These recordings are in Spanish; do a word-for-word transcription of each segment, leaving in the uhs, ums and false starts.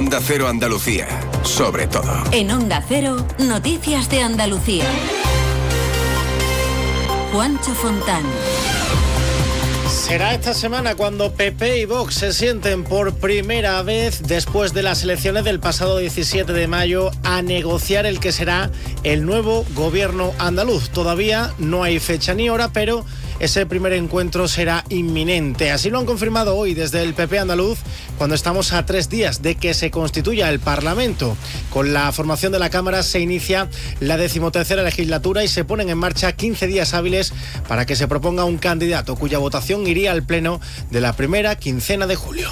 Onda Cero Andalucía, sobre todo. En Onda Cero, noticias de Andalucía. Juancho Fontán. Será esta semana cuando P P y Vox se sienten por primera vez después de las elecciones del pasado diecisiete de mayo a negociar el que será el nuevo gobierno andaluz. Todavía no hay fecha ni hora, pero ese primer encuentro será inminente. Así lo han confirmado hoy desde el P P andaluz, cuando estamos a tres días de que se constituya el Parlamento. Con la formación de la Cámara se inicia la decimotercera legislatura y se ponen en marcha quince días hábiles para que se proponga un candidato cuya votación iría al Pleno de la primera quincena de julio.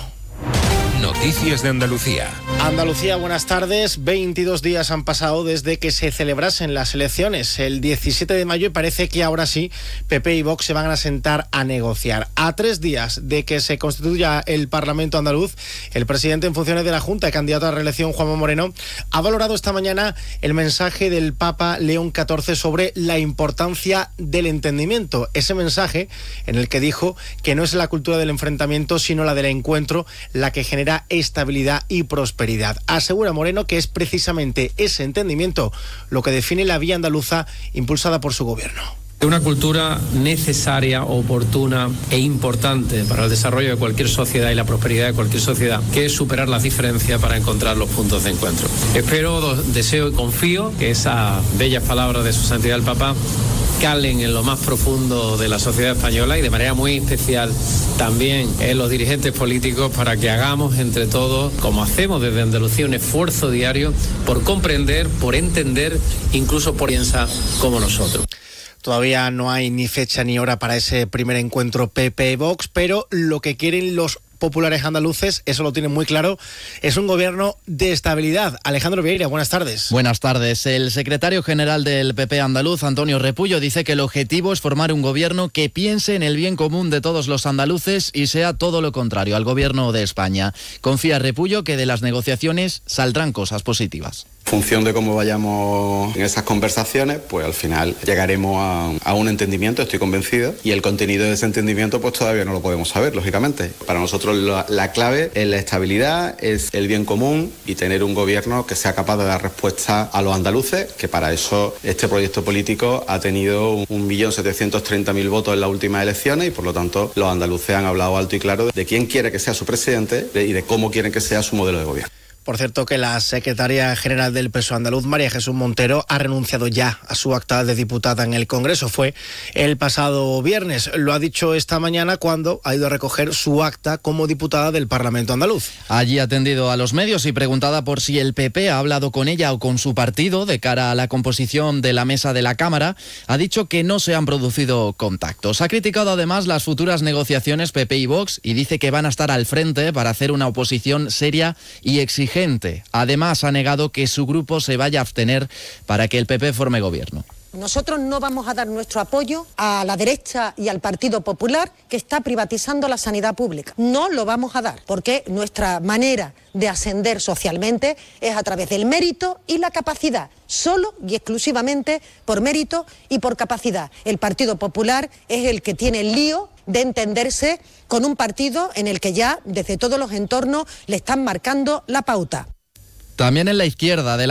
Noticias de Andalucía. Andalucía, buenas tardes. veintidós días han pasado desde que se celebrasen las elecciones el diecisiete de mayo y parece que ahora sí P P y Vox se van a sentar a negociar. A tres días de que se constituya el Parlamento andaluz, el presidente en funciones de la Junta y candidato a reelección, Juanma Moreno, ha valorado esta mañana el mensaje del Papa León catorce sobre la importancia del entendimiento. Ese mensaje en el que dijo que no es la cultura del enfrentamiento, sino la del encuentro, la que genera estabilidad y prosperidad. Asegura Moreno que es precisamente ese entendimiento lo que define la vía andaluza impulsada por su gobierno. Una cultura necesaria, oportuna e importante para el desarrollo de cualquier sociedad y la prosperidad de cualquier sociedad, que es superar las diferencias para encontrar los puntos de encuentro. Espero, deseo y confío que esas bellas palabras de su santidad el Papa calen en lo más profundo de la sociedad española y de manera muy especial también en los dirigentes políticos, para que hagamos entre todos, como hacemos desde Andalucía, un esfuerzo diario por comprender, por entender, incluso por pensar como nosotros. Todavía no hay ni fecha ni hora para ese primer encuentro P P Vox, pero lo que quieren los populares andaluces, eso lo tienen muy claro, es un gobierno de estabilidad. Alejandro Vieira, buenas tardes. Buenas tardes. El secretario general del P P andaluz, Antonio Repullo, dice que el objetivo es formar un gobierno que piense en el bien común de todos los andaluces y sea todo lo contrario al gobierno de España. Confía Repullo que de las negociaciones saldrán cosas positivas. En función de cómo vayamos en esas conversaciones, pues al final llegaremos a, a un entendimiento, estoy convencido, y el contenido de ese entendimiento pues todavía no lo podemos saber, lógicamente. Para nosotros la, la clave es la estabilidad, es el bien común y tener un gobierno que sea capaz de dar respuesta a los andaluces, que para eso este proyecto político ha tenido un millón setecientos treinta mil votos en las últimas elecciones y por lo tanto los andaluces han hablado alto y claro de quién quiere que sea su presidente y de cómo quieren que sea su modelo de gobierno. Por cierto, que la secretaria general del P S O E andaluz, María Jesús Montero, ha renunciado ya a su acta de diputada en el Congreso. Fue el pasado viernes. Lo ha dicho esta mañana cuando ha ido a recoger su acta como diputada del Parlamento andaluz. Allí ha atendido a los medios y preguntada por si el P P ha hablado con ella o con su partido de cara a la composición de la mesa de la Cámara, ha dicho que no se han producido contactos. Ha criticado además las futuras negociaciones P P y Vox y dice que van a estar al frente para hacer una oposición seria y exigente. Además, ha negado que su grupo se vaya a abstener para que el P P forme gobierno. Nosotros no vamos a dar nuestro apoyo a la derecha y al Partido Popular, que está privatizando la sanidad pública. No lo vamos a dar, porque nuestra manera de ascender socialmente es a través del mérito y la capacidad, solo y exclusivamente por mérito y por capacidad. El Partido Popular es el que tiene el lío de entenderse con un partido en el que ya desde todos los entornos le están marcando la pauta. También en la izquierda de la